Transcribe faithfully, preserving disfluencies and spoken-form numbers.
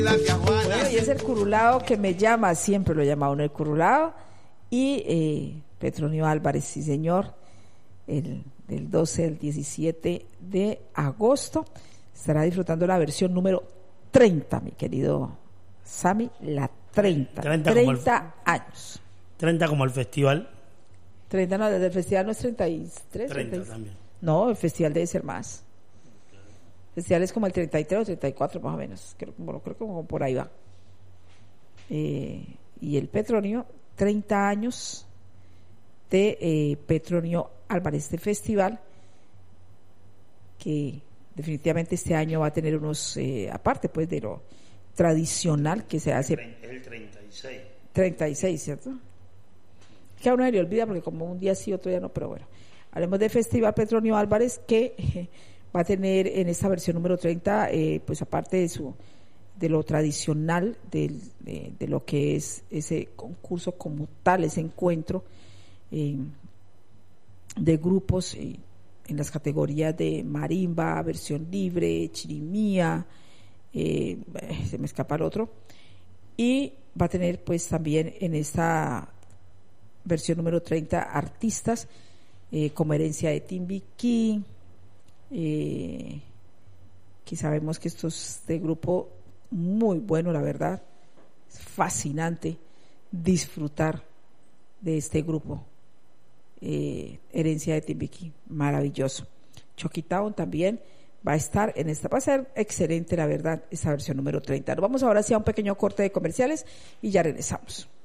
Bueno, y es el Curulao que me llama, siempre lo he llamado uno el Curulao, y eh, Petronio Álvarez, sí señor, el del doce al diecisiete de agosto, estará disfrutando la versión número treinta, mi querido Sammy, la treinta, treinta, treinta el, años. treinta como el festival. treinta, no, desde el festival no es treinta y tres. treinta treinta y... también. No, el festival debe ser más. El festival es como el treinta y tres o treinta y cuatro más o menos, creo, bueno, creo que como por ahí va. Eh, y el Petronio, treinta años de eh, Petronio Álvarez, de festival, que definitivamente este año va a tener unos, eh, aparte pues de lo tradicional que se hace. Es el treinta y seis. treinta y seis, ¿cierto? Que a uno se le olvida porque como un día sí, otro día no, pero bueno. Hablemos de Festival Petronio Álvarez, que eh, va a tener en esta versión número treinta, eh, pues aparte de su de lo tradicional, del, de, de lo que es ese concurso como tal, ese encuentro eh, de grupos eh, en las categorías de marimba, versión libre, chirimía, eh, se me escapa el otro, y va a tener pues también en esta versión número treinta artistas eh, como Herencia de Timbiquí, eh, que sabemos que esto es de grupo muy bueno, la verdad, es fascinante disfrutar de este grupo. eh, Herencia de Timbiquí, maravilloso. Chucky Town también va a estar en esta, va a ser excelente, la verdad, esta versión número treinta. Nos vamos ahora sí a un pequeño corte de comerciales y ya regresamos.